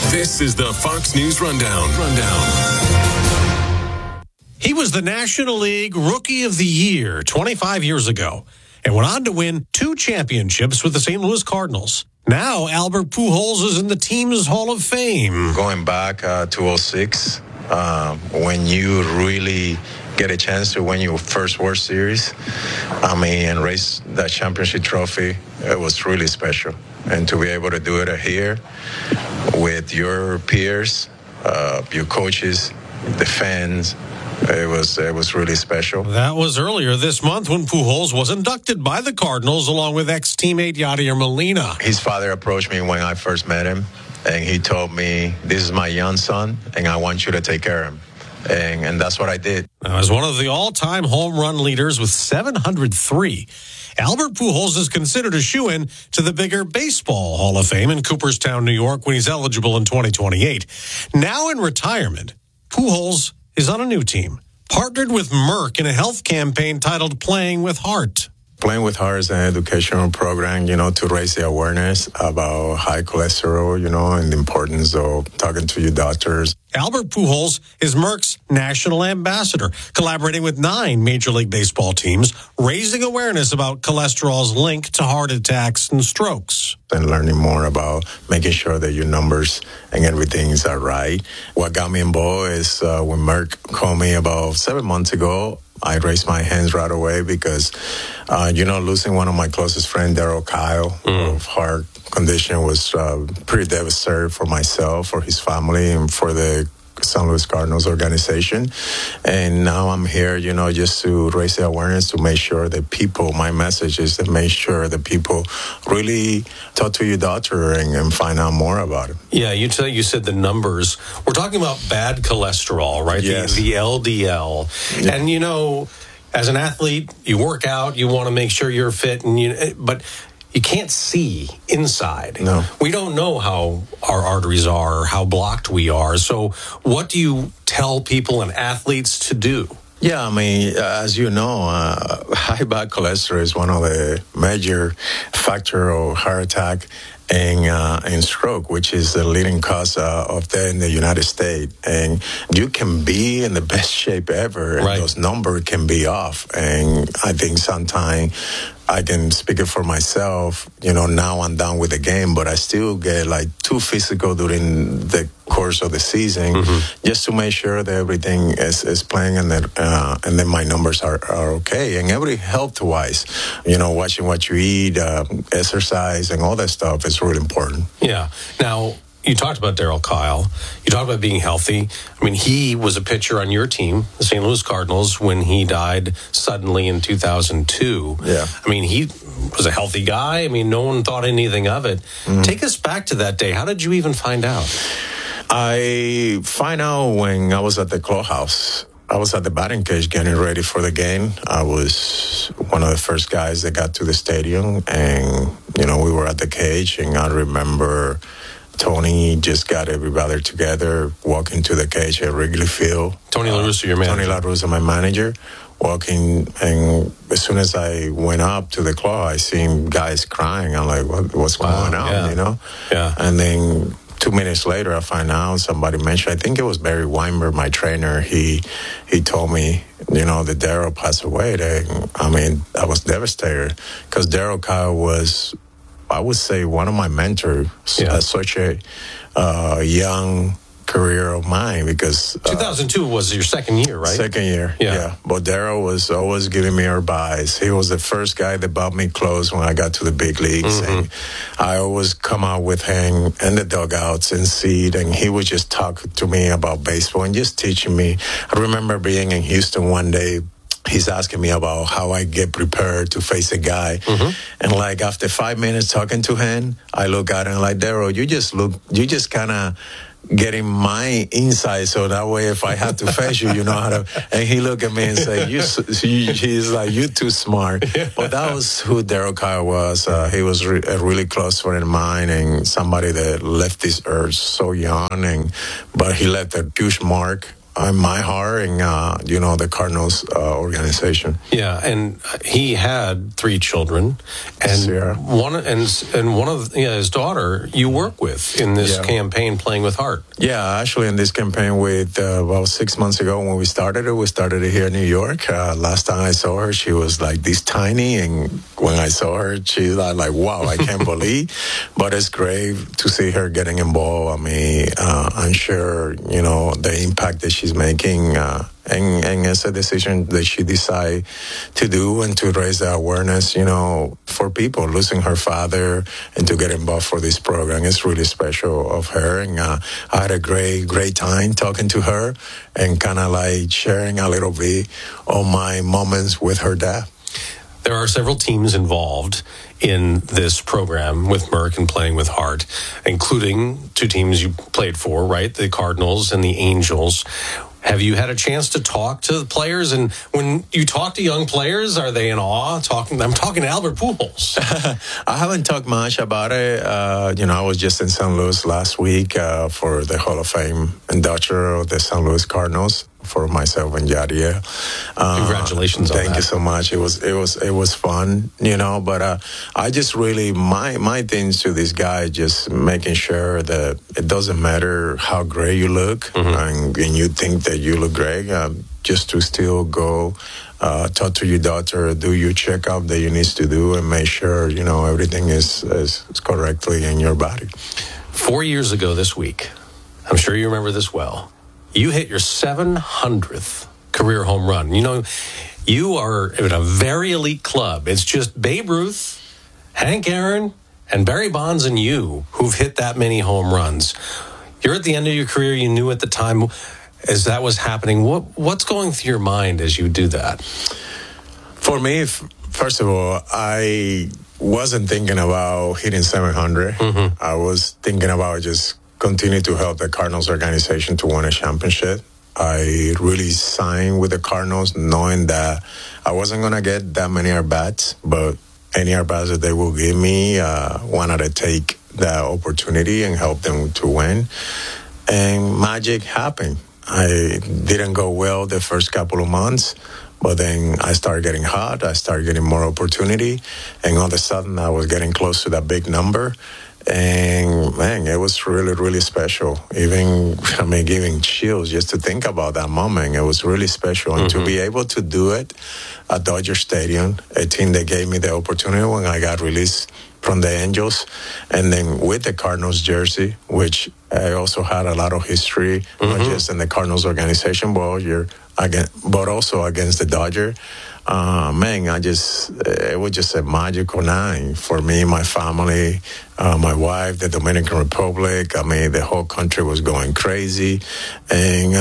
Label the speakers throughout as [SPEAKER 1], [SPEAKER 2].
[SPEAKER 1] This is the Fox News Rundown.
[SPEAKER 2] He was the National League Rookie of the Year 25 years ago and went on to win 2 championships with the St. Louis Cardinals. Now, Albert Pujols is in the team's Hall of Fame.
[SPEAKER 3] Going back to 2006, when you really get a chance to win your first World Series, and raise that championship trophy, it was really special. And to be able to do it here with your peers, your coaches, the fans, it was really special.
[SPEAKER 2] That was earlier this month when Pujols was inducted by the Cardinals along with ex-teammate Yadier Molina.
[SPEAKER 3] His father approached me when I first met him, and he told me, "This is my young son, and I want you to take care of him." And that's what I did.
[SPEAKER 2] Now, as one of the all-time home run leaders with 703, Albert Pujols is considered a shoo-in to the bigger Baseball Hall of Fame in Cooperstown, New York, when he's eligible in 2028. Now in retirement, Pujols is on a new team, partnered with Merck in a health campaign titled Playing with Heart.
[SPEAKER 3] Playing with Heart is an educational program, to raise the awareness about high cholesterol, and the importance of talking to your doctors.
[SPEAKER 2] Albert Pujols is Merck's national ambassador, collaborating with 9 Major League Baseball teams, raising awareness about cholesterol's link to heart attacks and strokes.
[SPEAKER 3] And learning more about making sure that your numbers and everything's are right. What got me involved is when Merck called me about 7 months ago, I raised my hands right away because, losing one of my closest friends, Darryl Kyle, of heart condition was pretty devastating for myself, for his family, and for the St. Louis Cardinals organization. And now I'm here, just to raise the awareness, to make sure that people, my message is to make sure that people really talk to your doctor and find out more about it.
[SPEAKER 2] Yeah, you said the numbers. We're talking about bad cholesterol, right?
[SPEAKER 3] Yes.
[SPEAKER 2] The LDL. Yeah. And, as an athlete, you work out, you want to make sure you're fit, but you can't see inside.
[SPEAKER 3] No.
[SPEAKER 2] We don't know how our arteries are, how blocked we are. So what do you tell people and athletes to do?
[SPEAKER 3] Yeah, as you know, high bad cholesterol is one of the major factors of heart attack and stroke, which is the leading cause of death in the United States. And you can be in the best shape ever, and those numbers can be off. And I think sometimes I can speak it for myself. Now I'm done with the game, but I still get too physical during the course of the season, just to make sure that everything is playing and then my numbers are okay. And every health-wise, watching what you eat, exercise, and all that stuff is really important.
[SPEAKER 2] Yeah. Now, you talked about Darryl Kyle. You talked about being healthy. He was a pitcher on your team, the St. Louis Cardinals, when he died suddenly in 2002.
[SPEAKER 3] Yeah.
[SPEAKER 2] He was a healthy guy. No one thought anything of it. Take us back to that day. How did you even find out?
[SPEAKER 3] I find out when I was at the clubhouse. I was at the batting cage getting ready for the game. I was one of the first guys that got to the stadium, and, we were at the cage, and I remember Tony just got everybody together, walking to the cage at Wrigley Field.
[SPEAKER 2] Tony La Russa, your manager.
[SPEAKER 3] Tony La Russa, my manager, walking, and as soon as I went up to the club, I seen guys crying. I'm like, what's going on,
[SPEAKER 2] Yeah.
[SPEAKER 3] And then 2 minutes later, I find out somebody mentioned, I think it was Barry Weinberg, my trainer, he told me, that Darryl passed away. I was devastated because Darryl Kyle was, I would say, one of my mentors at such a young career of mine, because
[SPEAKER 2] 2002 was your second year, right?
[SPEAKER 3] Second year, yeah. But Darryl was always giving me advice. He was the first guy that bought me clothes when I got to the big leagues, and I always come out with him in the dugouts and seat, and he would just talk to me about baseball and just teaching me. I remember being in Houston one day. He's asking me about how I get prepared to face a guy. And after 5 minutes talking to him, I look at him like, Darryl, you just kind of getting my inside, so that way if I have to face you, you know how to. And he looked at me and said, he's like, you too smart. But that was who Darryl Kyle was. He was a really close friend of mine, and somebody that left this earth so young, but he left a huge mark my heart and the Cardinals organization.
[SPEAKER 2] Yeah, and he had 3 children, and
[SPEAKER 3] Sierra.
[SPEAKER 2] one of his daughter you work with in this campaign, Playing with Heart.
[SPEAKER 3] Yeah, actually, in this campaign with about 6 months ago when we started it here in New York. Last time I saw her, she was like this tiny, and when I saw her, she's like, wow, I can't believe. But it's great to see her getting involved. I mean, I'm sure the impact that she's making, and it's a decision that she decided to do and to raise the awareness, for people losing her father and to get involved for this program. It's really special of her, and I had a great time talking to her and kind of like sharing a little bit of my moments with her dad.
[SPEAKER 2] There are several teams involved in this program with Merck and Playing with Heart, including 2 teams you played for, right? The Cardinals and the Angels. Have you had a chance to talk to the players? And when you talk to young players, are they in awe? I'm talking to Albert Pujols.
[SPEAKER 3] I haven't talked much about it. I was just in St. Louis last week for the Hall of Fame induction of the St. Louis Cardinals for myself and Yadier.
[SPEAKER 2] Congratulations on that.
[SPEAKER 3] Thank you so much. It was fun, but I just really, my things to this guy, just making sure that it doesn't matter how great you look and you think that you look great, just to still go talk to your doctor, do your checkup that you need to do, and make sure, everything is correctly in your body.
[SPEAKER 2] 4 years ago this week, I'm sure you remember this well, you hit your 700th career home run. You are in a very elite club. It's just Babe Ruth, Hank Aaron, and Barry Bonds and you who've hit that many home runs. You're at the end of your career. You knew at the time as that was happening. What's going through your mind as you do that?
[SPEAKER 3] For me, first of all, I wasn't thinking about hitting 700. I was thinking about just continue to help the Cardinals organization to win a championship. I really signed with the Cardinals knowing that I wasn't going to get that many at-bats, but any at-bats that they will give me, wanted to take that opportunity and help them to win. And magic happened. I didn't go well the first couple of months, but then I started getting hot. I started getting more opportunity, and all of a sudden I was getting close to that big number. And man, it was really, really special. Giving chills just to think about that moment. It was really special. And to be able to do it at Dodger Stadium, a team that gave me the opportunity when I got released from the Angels, and then with the Cardinals jersey, which I also had a lot of history, not just in the Cardinals organization, but also against the Dodger. It was just a magical night for me, my family, my wife, the Dominican Republic. The whole country was going crazy, and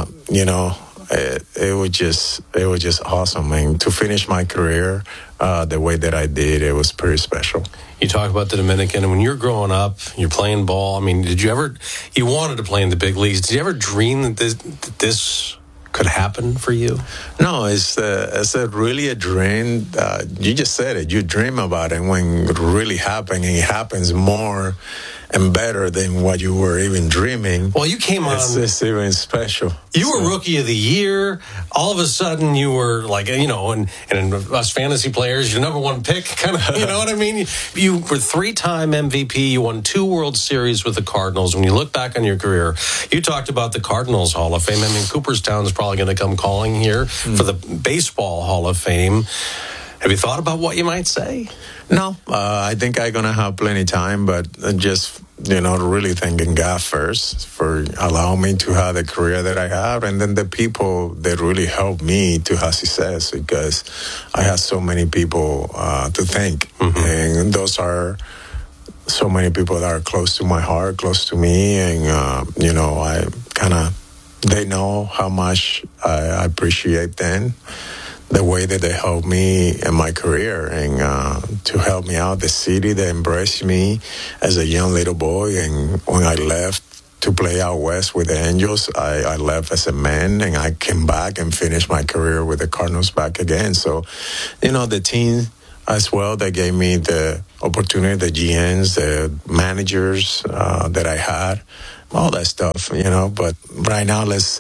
[SPEAKER 3] it was just awesome. And to finish my career the way that I did, it was pretty special.
[SPEAKER 2] You talk about the Dominican, and when you're growing up, you're playing ball. Did you wanted to play in the big leagues? Did you ever dream that this could happen for you?
[SPEAKER 3] No, it's really a dream. You just said it. You dream about it when it really happens, and it happens more and better than what you were even dreaming.
[SPEAKER 2] Well, you came on.
[SPEAKER 3] It's even special.
[SPEAKER 2] You were Rookie of the Year. All of a sudden, you were like, and us fantasy players, your number 1 pick, kind of, you know what I mean? You were 3-time MVP. You won 2 World Series with the Cardinals. When you look back on your career, you talked about the Cardinals Hall of Fame. Cooperstown's probably going to come calling here for the Baseball Hall of Fame. Have you thought about what you might say?
[SPEAKER 3] No, I think I'm going to have plenty of time, but just, really thanking God first for allowing me to have the career that I have, and then the people that really helped me to have success, because I have so many people to thank. And those are so many people that are close to my heart, close to me, and, they know how much I appreciate them. The way that they helped me in my career, and to help me out, the city that embraced me as a young little boy. And when I left to play out west with the Angels, I left as a man, and I came back and finished my career with the Cardinals back again. So, the team as well, they gave me the opportunity, the GMs, the managers that I had, all that stuff, But right now, let's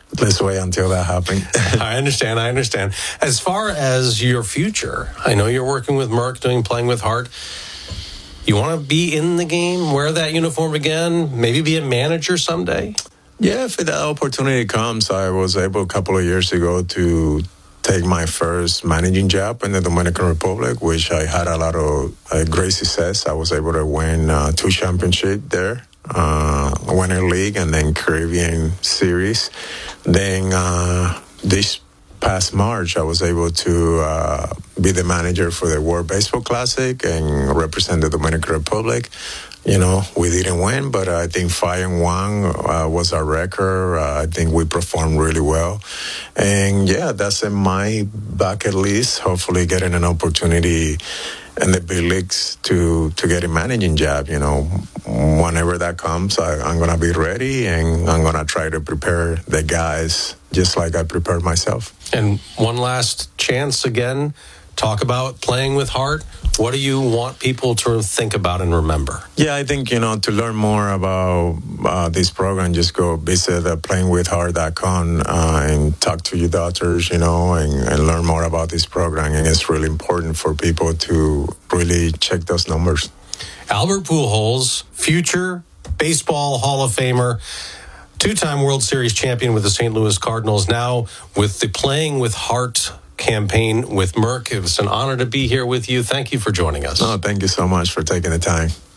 [SPEAKER 3] let's wait until that happens.
[SPEAKER 2] I understand. As far as your future, I know you're working with Merck, playing with Hart. You want to be in the game, wear that uniform again, maybe be a manager someday?
[SPEAKER 3] Yeah, if that opportunity comes, I was able a couple of years ago to take my first managing job in the Dominican Republic, which I had a lot of great success. I was able to win 2 championships there, Winter League and then Caribbean Series. Then this past March, I was able to be the manager for the World Baseball Classic and represent the Dominican Republic. You know, we didn't win, but I think 5-1 was our record. I think we performed really well. And yeah, that's in my bucket list, hopefully getting an opportunity in the big leagues to get a managing job. You know, whenever that comes, I'm going to be ready, and I'm going to try to prepare the guys just like I prepared myself.
[SPEAKER 2] And one last chance again, talk about playing with Hart. What do you want people to think about and remember?
[SPEAKER 3] Yeah, I think, you know, to learn more about this program, just go visit playingwithhart.com and talk to your doctors, you know, and learn more about this program. And it's really important for people to really check those numbers.
[SPEAKER 2] Albert Pujols, future baseball Hall of Famer, 2-time World Series champion with the St. Louis Cardinals, now with the Playing with Hart campaign with Merck. It was an honor to be here with you. Thank you for joining us.
[SPEAKER 3] No, thank you so much for taking the time.